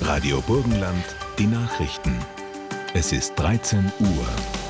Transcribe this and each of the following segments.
Radio Burgenland, die Nachrichten. Es ist 13 Uhr.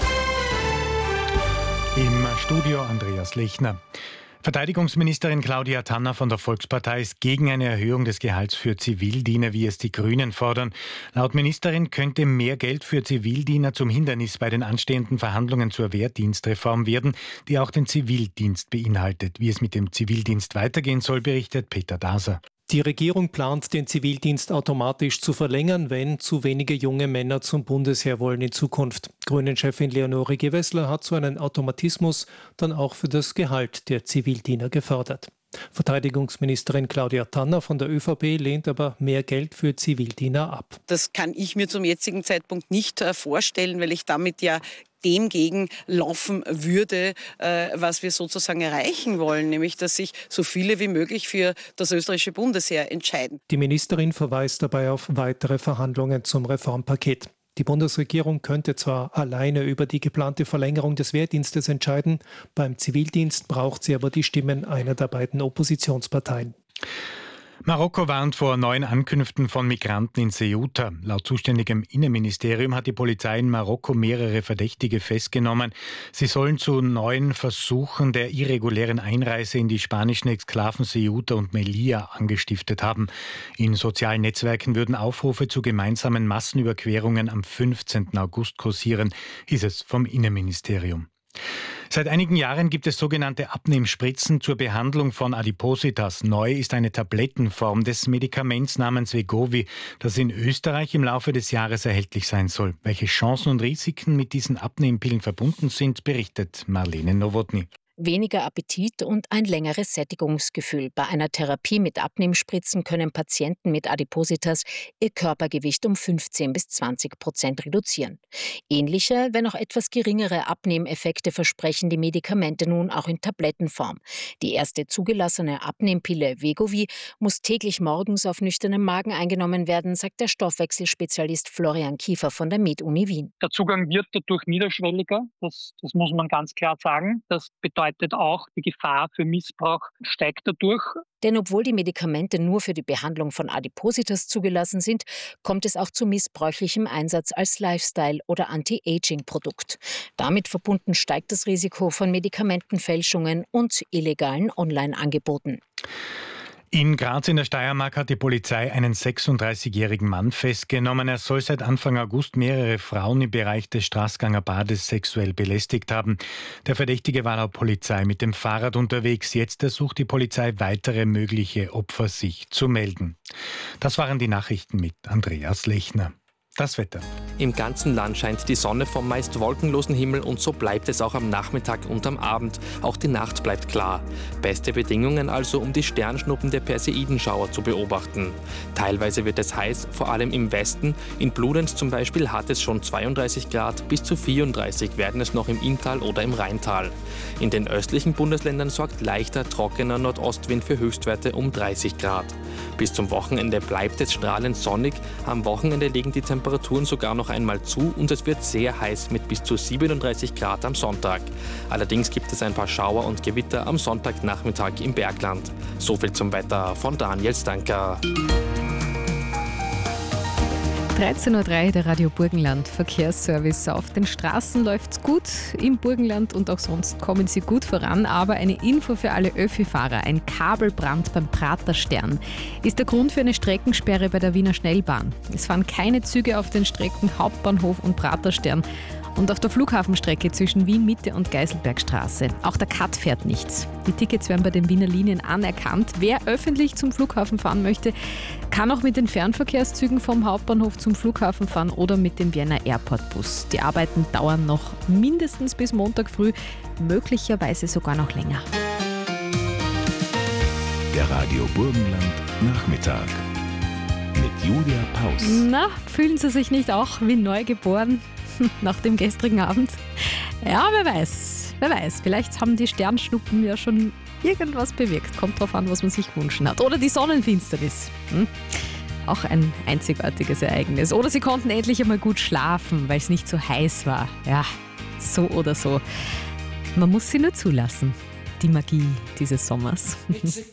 Im Studio Andreas Lechner. Verteidigungsministerin Claudia Tanner von der Volkspartei ist gegen eine Erhöhung des Gehalts für Zivildiener, wie es die Grünen fordern. Laut Ministerin könnte mehr Geld für Zivildiener zum Hindernis bei den anstehenden Verhandlungen zur Wehrdienstreform werden, die auch den Zivildienst beinhaltet. Wie es mit dem Zivildienst weitergehen soll, berichtet Peter Daser. Die Regierung plant, den Zivildienst automatisch zu verlängern, wenn zu wenige junge Männer zum Bundesheer wollen in Zukunft. Grünen-Chefin Leonore Gewessler hat so einen Automatismus dann auch für das Gehalt der Zivildiener gefordert. Verteidigungsministerin Claudia Tanner von der ÖVP lehnt aber mehr Geld für Zivildiener ab. Das kann ich mir zum jetzigen Zeitpunkt nicht vorstellen, weil ich damit ja dem gegenlaufen würde, was wir sozusagen erreichen wollen, nämlich dass sich so viele wie möglich für das österreichische Bundesheer entscheiden. Die Ministerin verweist dabei auf weitere Verhandlungen zum Reformpaket. Die Bundesregierung könnte zwar alleine über die geplante Verlängerung des Wehrdienstes entscheiden, beim Zivildienst braucht sie aber die Stimmen einer der beiden Oppositionsparteien. Marokko warnt vor neuen Ankünften von Migranten in Ceuta. Laut zuständigem Innenministerium hat die Polizei in Marokko mehrere Verdächtige festgenommen. Sie sollen zu neuen Versuchen der irregulären Einreise in die spanischen Exklaven Ceuta und Melilla angestiftet haben. In sozialen Netzwerken würden Aufrufe zu gemeinsamen Massenüberquerungen am 15. August kursieren, hieß es vom Innenministerium. Seit einigen Jahren gibt es sogenannte Abnehmspritzen zur Behandlung von Adipositas. Neu ist eine Tablettenform des Medikaments namens Wegovy, das in Österreich im Laufe des Jahres erhältlich sein soll. Welche Chancen und Risiken mit diesen Abnehmpillen verbunden sind, berichtet Marlene Nowotny. Weniger Appetit und ein längeres Sättigungsgefühl. Bei einer Therapie mit Abnehmspritzen können Patienten mit Adipositas ihr Körpergewicht um 15-20% reduzieren. Ähnliche, wenn auch etwas geringere Abnehmeffekte versprechen die Medikamente nun auch in Tablettenform. Die erste zugelassene Abnehmpille Wegovy muss täglich morgens auf nüchternem Magen eingenommen werden, sagt der Stoffwechselspezialist Florian Kiefer von der Med-Uni Wien. Der Zugang wird dadurch niederschwelliger, das muss man ganz klar sagen. Das bedeutet auch, die Gefahr für Missbrauch steigt dadurch. Denn obwohl die Medikamente nur für die Behandlung von Adipositas zugelassen sind, kommt es auch zu missbräuchlichem Einsatz als Lifestyle- oder Anti-Aging-Produkt. Damit verbunden steigt das Risiko von Medikamentenfälschungen und illegalen Online-Angeboten. In Graz in der Steiermark hat die Polizei einen 36-jährigen Mann festgenommen. Er soll seit Anfang August mehrere Frauen im Bereich des Straßganger Bades sexuell belästigt haben. Der Verdächtige war laut Polizei mit dem Fahrrad unterwegs. Jetzt ersucht die Polizei, weitere mögliche Opfer sich zu melden. Das waren die Nachrichten mit Andreas Lechner. Das Wetter. Im ganzen Land scheint die Sonne vom meist wolkenlosen Himmel und so bleibt es auch am Nachmittag und am Abend. Auch die Nacht bleibt klar. Beste Bedingungen also, um die Sternschnuppen der Perseidenschauer zu beobachten. Teilweise wird es heiß, vor allem im Westen. In Bludenz zum Beispiel hat es schon 32 Grad, bis zu 34 werden es noch im Inntal oder im Rheintal. In den östlichen Bundesländern sorgt leichter, trockener Nordostwind für Höchstwerte um 30 Grad. Bis zum Wochenende bleibt es strahlend sonnig. Am Wochenende legen die Temperaturen sogar noch einmal zu und es wird sehr heiß mit bis zu 37 Grad am Sonntag. Allerdings gibt es ein paar Schauer und Gewitter am Sonntagnachmittag im Bergland. So viel zum Wetter von Daniel Stanker. 13.03 Uhr, der Radio Burgenland Verkehrsservice. Auf den Straßen läuft's gut, im Burgenland und auch sonst kommen sie gut voran. Aber eine Info für alle Öffi-Fahrer: Ein Kabelbrand beim Praterstern ist der Grund für eine Streckensperre bei der Wiener Schnellbahn. Es fahren keine Züge auf den Strecken Hauptbahnhof und Praterstern. Und auf der Flughafenstrecke zwischen Wien Mitte und Geiselbergstraße. Auch der Cut fährt nichts. Die Tickets werden bei den Wiener Linien anerkannt. Wer öffentlich zum Flughafen fahren möchte, kann auch mit den Fernverkehrszügen vom Hauptbahnhof zum Flughafen fahren oder mit dem Vienna Airport Bus. Die Arbeiten dauern noch mindestens bis Montag früh, möglicherweise sogar noch länger. Der Radio Burgenland Nachmittag mit Julia Paus. Na, fühlen Sie sich nicht auch wie neugeboren nach dem gestrigen Abend? Ja, wer weiß, vielleicht haben die Sternschnuppen ja schon irgendwas bewirkt. Kommt drauf an, was man sich wünschen hat. Oder die Sonnenfinsternis. Auch ein einzigartiges Ereignis. Oder sie konnten endlich einmal gut schlafen, weil es nicht so heiß war. Ja, so oder so. Man muss sie nur zulassen, die Magie dieses Sommers.